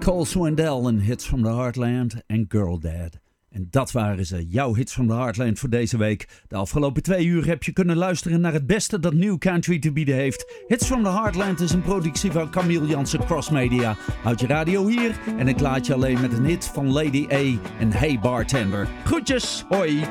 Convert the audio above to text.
Cole Swindell en Hits from the Heartland en Girl Dad. En dat waren ze, jouw Hits from the Heartland voor deze week. De afgelopen 2 uur heb je kunnen luisteren naar het beste dat New Country te bieden heeft. Hits from the Heartland is een productie van Camille Jansen Cross Media. Houd je radio hier en ik laat je alleen met een hit van Lady A en Hey Bartender. Groetjes, hoi!